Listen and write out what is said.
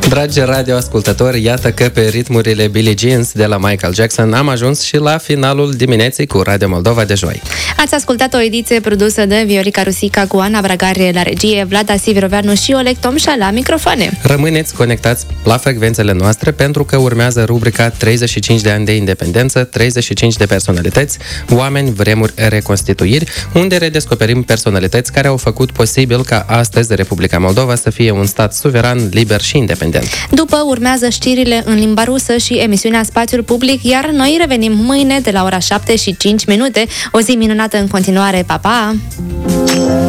Dragi radioascultători, iată că pe ritmurile Billie Jeans de la Michael Jackson am ajuns și la finalul dimineții cu Radio Moldova de joi. Ați ascultat o ediție produsă de Viorica Rusica cu Ana Bragare la regie, Vlad Siviroveanu și Oleg Tomșa la microfoane. Rămâneți conectați la frecvențele noastre pentru că urmează rubrica 35 de ani de independență, 35 de personalități, oameni, vremuri, reconstituiri, unde redescoperim personalități care au făcut posibil ca astăzi Republica Moldova să fie un stat suveran, liber și independent. După urmează știrile în limba rusă și emisiunea Spațiul Public, iar noi revenim mâine de la ora 7:05. O zi minunată în continuare, pa, pa!